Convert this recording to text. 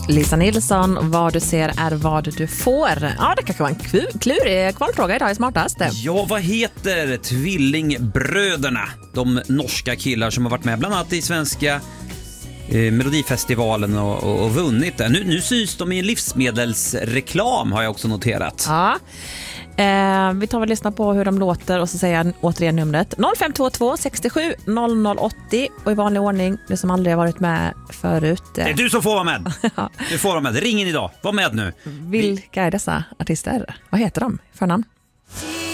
Lisa Nilsson, vad du ser är vad du får. Ja, det kanske var en klurig kvalfråga idag i Smartaste. Ja, vad heter tvillingbröderna? De norska killar som har varit med bland annat i svenska Melodifestivalen och vunnit det. Nu syns de i en livsmedelsreklam, har jag också noterat. Ja. Vi tar väl lyssna på hur de låter och så säger jag återigen numret 0522 67 0080 och i vanlig ordning, det som aldrig har varit med förut. Det är du som får vara med. Du får vara med. Ring in idag. Var med nu. Vilka är dessa artister? Vad heter de? Förnamn?